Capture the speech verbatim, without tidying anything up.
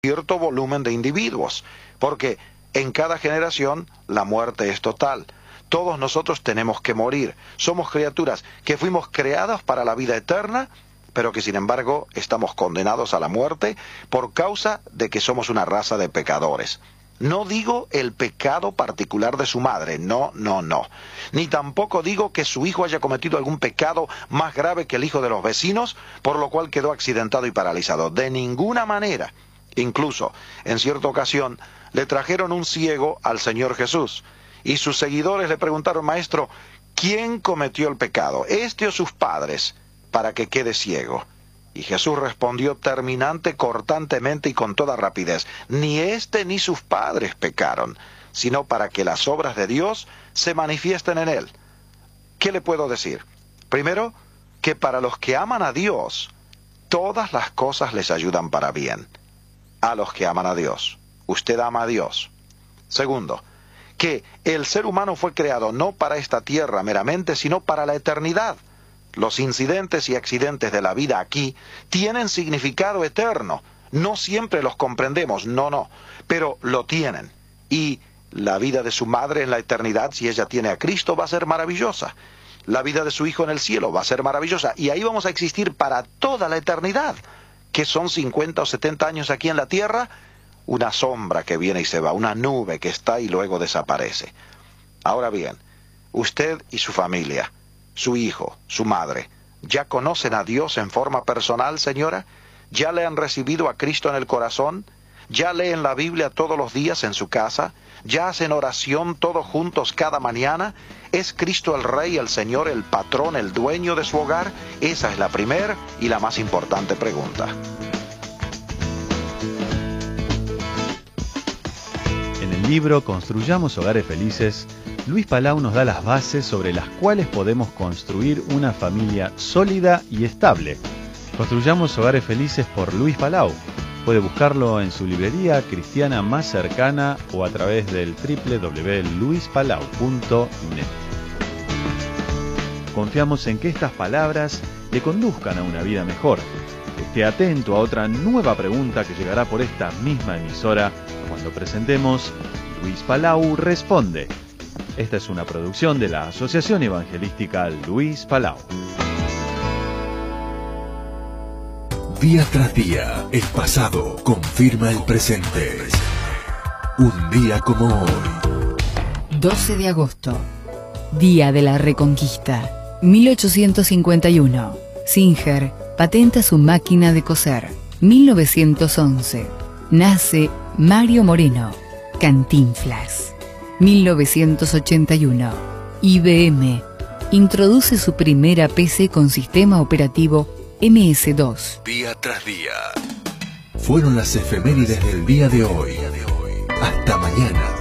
cierto volumen de individuos, porque en cada generación la muerte es total. Todos nosotros tenemos que morir. Somos criaturas que fuimos creadas para la vida eterna, pero que sin embargo estamos condenados a la muerte por causa de que somos una raza de pecadores. No digo el pecado particular de su madre, no, no, no. Ni tampoco digo que su hijo haya cometido algún pecado más grave que el hijo de los vecinos, por lo cual quedó accidentado y paralizado. De ninguna manera. Incluso, en cierta ocasión, le trajeron un ciego al Señor Jesús, y sus seguidores le preguntaron: Maestro, ¿quién cometió el pecado, este o sus padres, para que quede ciego? Y Jesús respondió terminante, cortantemente y con toda rapidez: ni éste ni sus padres pecaron, sino para que las obras de Dios se manifiesten en él. ¿Qué le puedo decir? Primero, que para los que aman a Dios, todas las cosas les ayudan para bien. A los que aman a Dios. Usted ama a Dios. Segundo, que el ser humano fue creado no para esta tierra meramente, sino para la eternidad. Los incidentes y accidentes de la vida aquí tienen significado eterno. No siempre los comprendemos, no, no, pero lo tienen. Y la vida de su madre en la eternidad, si ella tiene a Cristo, va a ser maravillosa. La vida de su hijo en el cielo va a ser maravillosa. Y ahí vamos a existir para toda la eternidad. ¿Qué son cincuenta o setenta años aquí en la tierra? Una sombra que viene y se va, una nube que está y luego desaparece. Ahora bien, usted y su familia, su hijo, su madre, ¿ya conocen a Dios en forma personal, señora? ¿Ya le han recibido a Cristo en el corazón? ¿Ya leen la Biblia todos los días en su casa? ¿Ya hacen oración todos juntos cada mañana? ¿Es Cristo el Rey, el Señor, el patrón, el dueño de su hogar? Esa es la primera y la más importante pregunta. En el libro Construyamos Hogares Felices, Luis Palau nos da las bases sobre las cuales podemos construir una familia sólida y estable. Construyamos Hogares Felices por Luis Palau. Puede buscarlo en su librería cristiana más cercana o a través del doble u doble u doble u punto luis palau punto net. Confiamos en que estas palabras le conduzcan a una vida mejor. Esté atento a otra nueva pregunta que llegará por esta misma emisora cuando presentemos Luis Palau Responde. Esta es una producción de la Asociación Evangelística Luis Palau. Día tras día, el pasado confirma el presente. Un día como hoy. doce de agosto, Día de la Reconquista, mil ochocientos cincuenta y uno. Singer patenta su máquina de coser. mil novecientos once. Nace Mario Moreno, Cantinflas. mil novecientos ochenta y uno. I B M introduce su primera P C con sistema operativo M S dos. Día tras día. Fueron las efemérides del día de hoy. Hasta mañana.